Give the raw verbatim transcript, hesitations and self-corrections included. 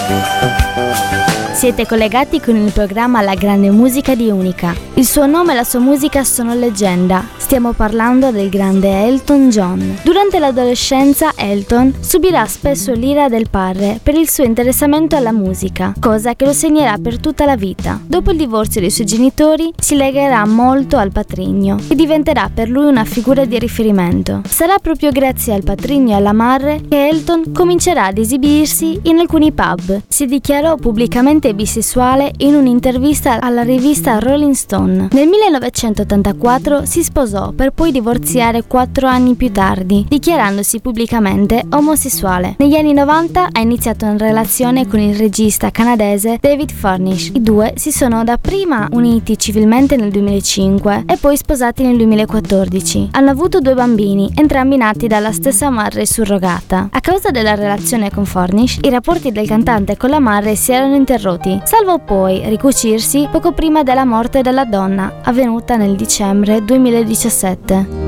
Siete collegati con il programma La Grande Musica di Unica. Il suo nome e la sua musica sono leggenda. Stiamo parlando del grande Elton John. Durante l'adolescenza Elton subirà spesso l'ira del padre per il suo interessamento alla musica, cosa che lo segnerà per tutta la vita. Dopo il divorzio dei suoi genitori si legherà molto al patrigno e diventerà per lui una figura di riferimento. Sarà proprio grazie al patrigno e alla madre che Elton comincerà ad esibirsi in alcuni pub. Si dichiarò pubblicamente bisessuale in un'intervista alla rivista Rolling Stone. Nel millenovecentottantaquattro si sposò per poi divorziare quattro anni più tardi, dichiarandosi pubblicamente omosessuale. Negli anni novanta ha iniziato una relazione con il regista canadese David Furnish. I due si sono dapprima uniti civilmente nel duemilacinque e poi sposati nel duemilaquattordici. Hanno avuto due bambini, entrambi nati dalla stessa madre surrogata. A causa della relazione con Furnish, i rapporti del cantante con la madre si erano interrotti, salvo poi ricucirsi poco prima della morte della donna, avvenuta nel dicembre duemiladiciassette.